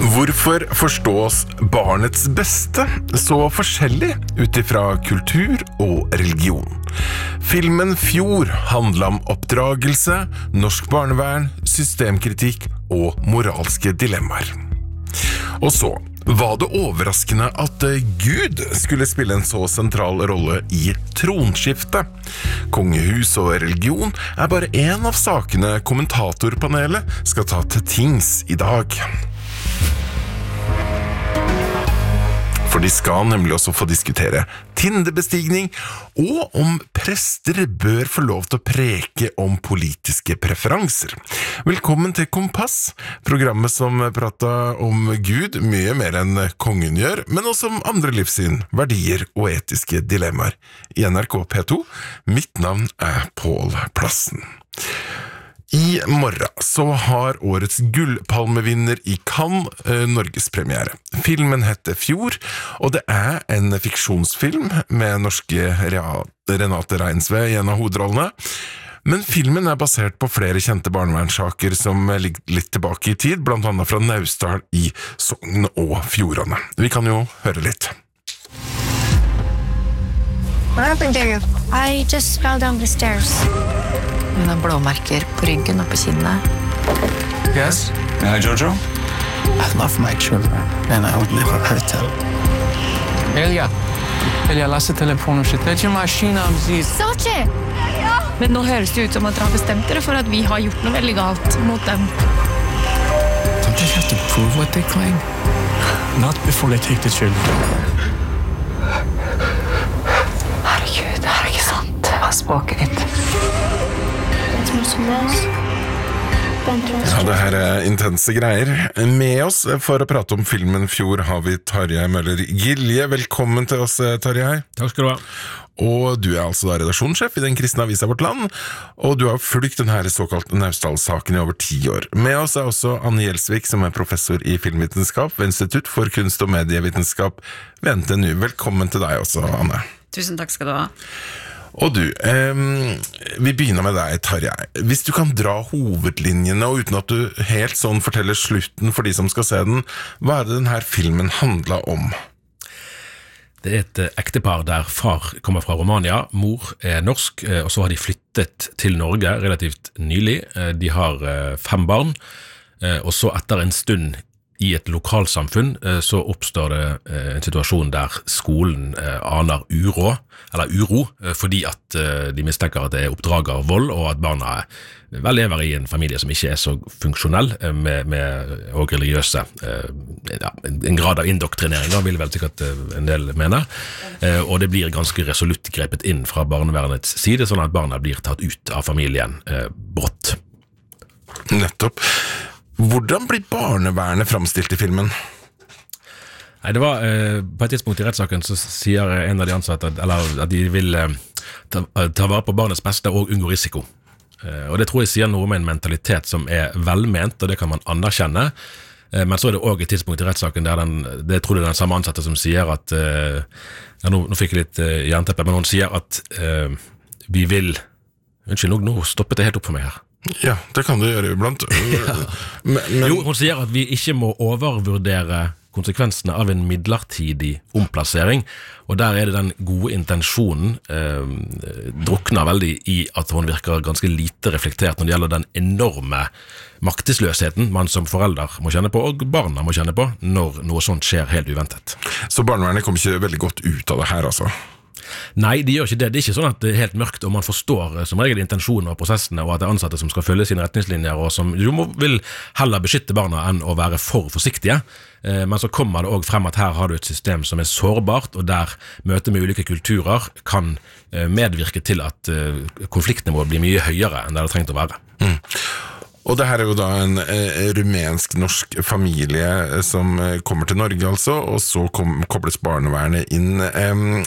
Hvorfor forstås barnets beste så forskjellig utifra kultur og religion? Filmen Fjord handler om oppdragelse, norsk barnevern, systemkritikk og moralske dilemmaer. Og så var det overraskende at Gud skulle spille en så sentral rolle i tronskiftet. Kongehus og religion bare en av sakene kommentatorpanelet skal ta til tings i dag. For de skal nemlig også få diskutere Tinder-bestigning, og om prester bør få lov til å preke om politiske preferanser. Velkommen til Kompass, programmet som prater om Gud mye mer enn kongen gjør, men også om andre livssyn, verdier og etiske dilemmaer. I NRK P2, mitt navn Pål Plassen. I morgen så har årets gullpalmevinner i Cannes Norgespremiere. Filmen heter Fjord, og det en fiksjonsfilm med norske Renate Reinsve i en av hovedrollene. Men filmen basert på flere kjente barnevernssaker som ligger litt tilbake i tid, blant annet fra Naustdal i Sogn og Fjordane. Vi kan jo høre litt. What happened to you? I just fell down the stairs. Hun har blåmerker på ryggen og på kinnet. Yes? Hi, Jojo? I love my children, and I would never hurt them. Elia, Lasse telefonen sitt. Det ikke maskinen om sitt. Sachi! Men nå høres det ut som at dere har bestemt dere for at vi har gjort noe veldig galt mot dem. Don't they have to prove what they claim? Not before they take the children. Herregud, det ikke sant. Hva språket ditt? Ja, det her intense greier. Med oss for å prate om filmen Fjord har vi Tarjei Møller Gilje. Velkommen til oss, Tarjei. Takk skal du ha. Og du altså da redaksjonssjef i den kristne avisa Vårt Land, og du har fulgt denne såkalte Naustdal-saken i over 10 år. Med oss også Anne Gjelsvik, som professor i filmvitenskap ved Institutt for kunst- og medievitenskap ved NTNU. Velkommen til deg også, Anne. Tusen takk skal du ha. Og du, vi begynner med deg, Tarjei. Hvis du kan dra hovedlinjene, og uten at du helt sånn forteller slutten for de som skal se den, hva det denne filmen handler om? Det et ektepar der far kommer fra Romania, mor norsk, og så har de flyttet til Norge relativt nylig. De har 5 barn, og så etter en stund i et lokalsamfunn så oppstår det en situasjon der skolen aner uro, fordi at de mistenker at det oppdragervold, og at barna vel lever i en familie som ikke så funksjonell, med og religiøse, en grad av indoktrinering, da vil vel sikkert en del mene, og det blir ganske resolutt grepet inn fra barnevernets side, sånn at barna blir tatt ut av familien brått. Nettopp. Hvordan blir barnevernet framstilt i filmen? Nei, det var på et tidspunkt i rettssaken så sier en av de ansatte at de vil ta vare på barnets beste og unngå risiko. Og det tror jeg sier noe om en mentalitet som velment, og det kan man anerkjenne. Men så det også et tidspunkt i rettssaken der det tror jeg den samme ansatte som sier at nå fikk jeg litt jernteppe, men hun sier at vi vil unnskyld, nå stoppet det helt opp for meg her. Ja, det kan du gjøre iblant. Jo, hun sier at vi ikke må overvurdere konsekvensene av en midlertidig omplassering, og der det den gode intensjonen drukner veldig i at hun virker ganske lite reflektert når det gjelder den enorme maktesløsheten man som forelder må kjenne på, og barna må kjenne på, når noe sånt skjer helt uventet. Så barnevernet kommer ikke veldig godt ut av det her, altså? Nei, de gjør ikke det. Det ikke sånn at det helt mørkt, og man forstår som regel intensjonen og prosessene, og at det ansatte som skal følge sine retningslinjer, og som vil heller beskytte barna enn å være for forsiktige. Men så kommer det også frem at her har du et system som sårbart, og der møtet med ulike kulturer kan medvirke til at konfliktnivået blir mye høyere enn det trengt å være. Og det her jo da en rumensk-norsk familie som kommer til Norge altså, og så kobles barnevernet inn.